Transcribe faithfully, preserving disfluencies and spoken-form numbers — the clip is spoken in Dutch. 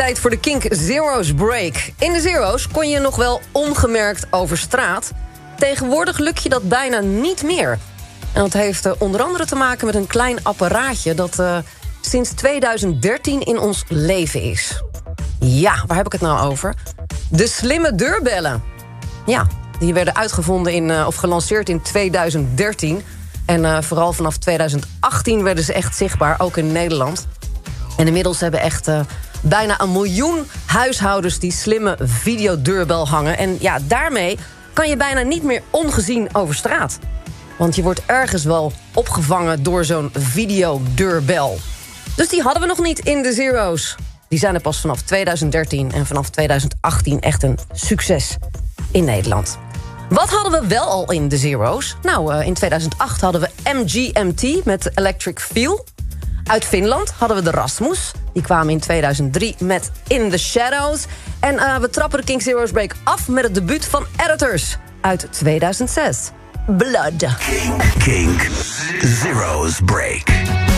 Tijd voor de Kink Zero's Break. In de Zero's kon je nog wel ongemerkt over straat. Tegenwoordig lukt je dat bijna niet meer. En dat heeft uh, onder andere te maken met een klein apparaatje... dat uh, sinds tweeduizend dertien in ons leven is. Ja, waar heb ik het nou over? De slimme deurbellen. Ja, die werden uitgevonden in, uh, of gelanceerd in tweeduizend dertien... En uh, vooral vanaf tweeduizend achttien werden ze echt zichtbaar, ook in Nederland. En inmiddels hebben echt uh, bijna een miljoen huishoudens... die slimme videodeurbel hangen. En ja, daarmee kan je bijna niet meer ongezien over straat. Want je wordt ergens wel opgevangen door zo'n videodeurbel. Dus die hadden we nog niet in de Zero's. Die zijn er pas vanaf tweeduizend dertien en vanaf tweeduizend achttien echt een succes in Nederland. Wat hadden we wel al in de Zero's? Nou, uh, in tweeduizend acht hadden we M G M T met Electric Feel. Uit Finland hadden we de Rasmus. Die kwamen in tweeduizend drie met In the Shadows. En uh, we trappen de Kink Zero's Break af met het debuut van Editors uit tweeduizend zes. Blood. Kink Zero's Break.